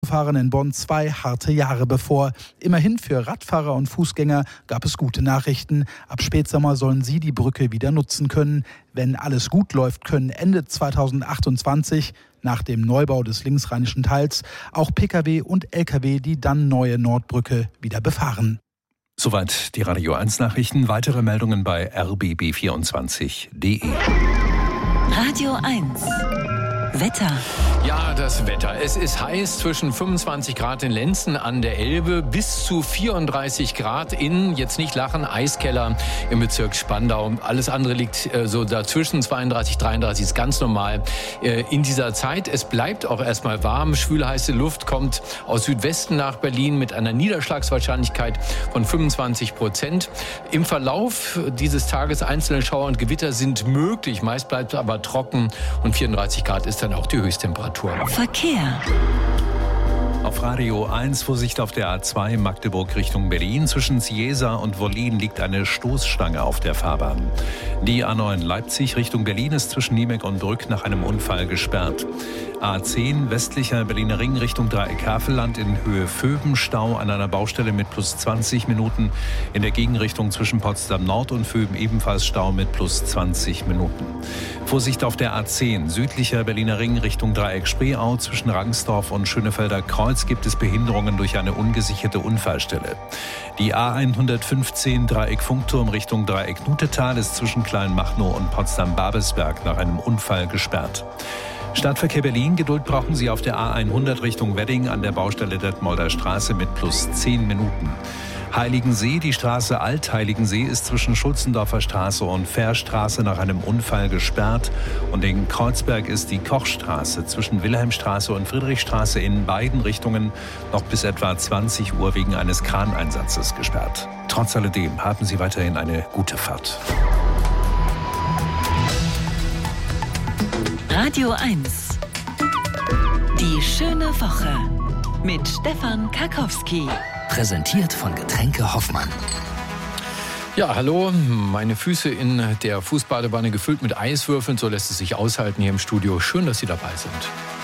Fahren in Bonn 2 harte Jahre bevor. Immerhin für Radfahrer und Fußgänger gab es gute Nachrichten. Ab Spätsommer sollen sie die Brücke wieder nutzen können. Wenn alles gut läuft, können Ende 2028, nach dem Neubau des linksrheinischen Teils, auch Pkw und Lkw die dann neue Nordbrücke wieder befahren. Soweit die Radio 1 Nachrichten. Weitere Meldungen bei rbb24.de. Radio 1 Wetter. Ja, das Wetter. Es ist heiß, zwischen 25 Grad in Lenzen an der Elbe bis zu 34 Grad in, jetzt nicht lachen, Eiskeller im Bezirk Spandau. Alles andere liegt so dazwischen, 32, 33 ist ganz normal in dieser Zeit. Es bleibt auch erstmal warm. Schwüle, heiße Luft kommt aus Südwesten nach Berlin mit einer Niederschlagswahrscheinlichkeit von 25%. Im Verlauf dieses Tages einzelne Schauer und Gewitter sind möglich. Meist bleibt es aber trocken und 34 Grad ist dann auch die Höchsttemperatur. Verkehr. Auf Radio 1 Vorsicht auf der A2 Magdeburg Richtung Berlin. Zwischen Ciesa und Wollin liegt eine Stoßstange auf der Fahrbahn. Die A9 Leipzig Richtung Berlin ist zwischen Niemek und Brück nach einem Unfall gesperrt. A10 westlicher Berliner Ring Richtung Dreieck Havelland in Höhe Vöben Stau an einer Baustelle mit plus 20 Minuten. In der Gegenrichtung zwischen Potsdam Nord und Vöben ebenfalls Stau mit plus 20 Minuten. Vorsicht auf der A10 südlicher Berliner Ring Richtung Dreieck Spreeau zwischen Rangsdorf und Schönefelder Kreuz gibt es Behinderungen durch eine ungesicherte Unfallstelle. Die A115 Dreieck Funkturm Richtung Dreieck Nutetal ist zwischen Kleinmachnow und Potsdam-Babelsberg nach einem Unfall gesperrt. Stadtverkehr Berlin, Geduld brauchen Sie auf der A100 Richtung Wedding an der Baustelle Detmolder Straße mit plus 10 Minuten. Heiligensee, die Straße Altheiligensee ist zwischen Schulzendorfer Straße und Fährstraße nach einem Unfall gesperrt. Und in Kreuzberg ist die Kochstraße zwischen Wilhelmstraße und Friedrichstraße in beiden Richtungen noch bis etwa 20 Uhr wegen eines Kraneinsatzes gesperrt. Trotz alledem haben Sie weiterhin eine gute Fahrt. Radio 1. Die schöne Woche mit Stefan Karkowski. Präsentiert von Getränke Hoffmann. Ja, hallo. Meine Füße in der Fußbadewanne gefüllt mit Eiswürfeln. So lässt es sich aushalten hier im Studio. Schön, dass Sie dabei sind.